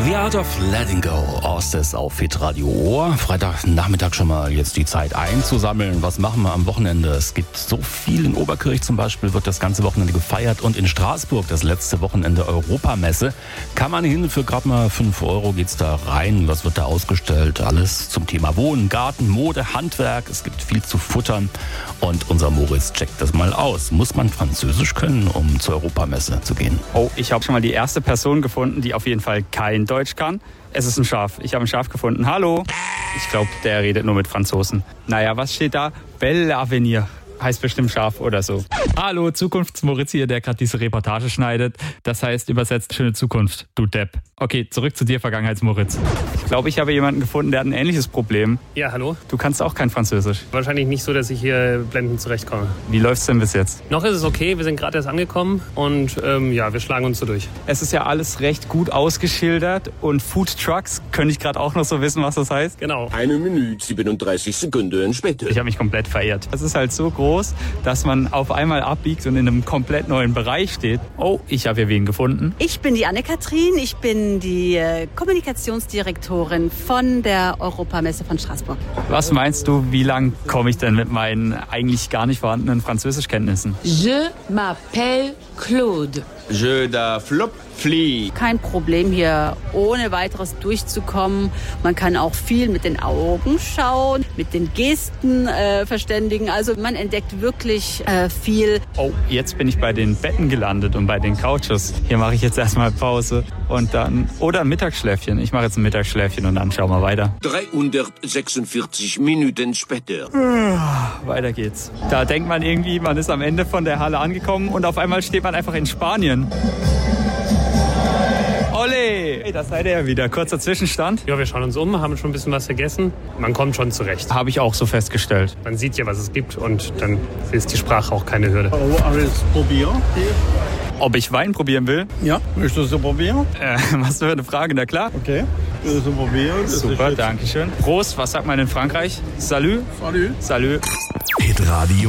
The Art of Letting Go, Orstes auf Hitradio Ohr. Freitagnachmittag schon mal jetzt die Zeit einzusammeln. Was machen wir am Wochenende? Es gibt so viel. In Oberkirch zum Beispiel wird das ganze Wochenende gefeiert und in Straßburg das letzte Wochenende Europamesse. Kann man hin, für gerade mal 5 Euro geht's da rein. Was wird da ausgestellt? Alles zum Thema Wohnen, Garten, Mode, Handwerk. Es gibt viel zu futtern und unser Moritz checkt das mal aus. Muss man Französisch können, um zur Europamesse zu gehen? Oh, ich habe schon mal die erste Person gefunden, die auf jeden Fall kein Deutsch kann. Es ist ein Schaf. Ich habe ein Schaf gefunden. Hallo. Ich glaube, der redet nur mit Franzosen. Naja, was steht da? Belle Avenir. Heißt bestimmt Schaf oder so. Hallo, Zukunftsmoritz hier, der gerade diese Reportage schneidet. Das heißt übersetzt, schöne Zukunft, du Depp. Okay, zurück zu dir, Vergangenheitsmoritz. Ich glaube, ich habe jemanden gefunden, der hat ein ähnliches Problem. Ja, hallo. Du kannst auch kein Französisch. Wahrscheinlich nicht so, dass ich hier blendend zurechtkomme. Wie läuft's denn bis jetzt? Noch ist es okay, wir sind gerade erst angekommen und wir schlagen uns so durch. Es ist ja alles recht gut ausgeschildert und Food Trucks, könnte ich gerade auch noch so wissen, was das heißt? Genau. 1 Minute 37 Sekunden später. Ich habe mich komplett verirrt. Es ist halt so groß, dass man auf einmal abbiegt und in einem komplett neuen Bereich steht. Oh, ich habe hier wen gefunden. Ich bin die Anne-Kathrin, ich bin die Kommunikationsdirektorin von der Europamesse von Straßburg. Was meinst du, wie lang komme ich denn mit meinen eigentlich gar nicht vorhandenen Französischkenntnissen? Je m'appelle Claude. Je da flop flie. Kein Problem hier ohne weiteres durchzukommen. Man kann auch viel mit den Augen schauen, mit den Gesten verständigen. Also man entdeckt wirklich viel. Oh, jetzt bin ich bei den Betten gelandet und bei den Couches. Hier mache ich jetzt erstmal Pause und dann oder ein Mittagsschläfchen. Ich mache jetzt ein Mittagsschläfchen und dann schauen wir weiter. 346 Minuten später. Weiter geht's. Da denkt man irgendwie, man ist am Ende von der Halle angekommen und auf einmal steht man einfach in Spanien. Ole! Hey, da seid ihr ja wieder. Kurzer Zwischenstand. Ja, wir schauen uns um, haben schon ein bisschen was gegessen. Man kommt schon zurecht. Habe ich auch so festgestellt. Man sieht ja, was es gibt und dann ist die Sprache auch keine Hürde. Alles probieren? Ob ich Wein probieren will? Ja, möchtest du probieren? Was für eine Frage, na klar. Okay, willst du probieren? Super, danke schön. Prost, was sagt man in Frankreich? Salut? Salut. Salut. Hitradio